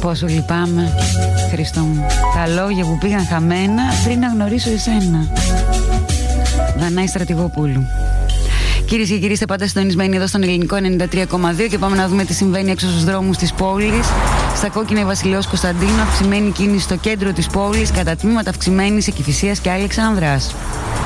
Πόσο λυπάμαι, Χριστό μου. Τα λόγια που πήγαν χαμένα πριν να γνωρίσω εσένα. Δανάη Στρατηγοπούλου. Κυρίες και κύριοι, είστε πάντα συντονισμένοι εδώ στον Ελληνικό 93,2 και πάμε να δούμε τι συμβαίνει έξω στους δρόμους της πόλης. Στα κόκκινα η Βασιλέως Κωνσταντίνου, αυξημένη κίνηση στο κέντρο της πόλης, κατά τμήματα αυξημένη σε Κηφισίας και Αλεξανδράς.